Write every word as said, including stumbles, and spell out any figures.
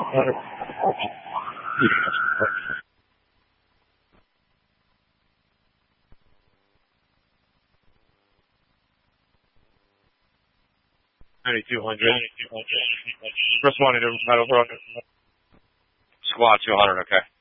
ninety-two hundred. Responding to Metal Front. Squad two hundred, okay.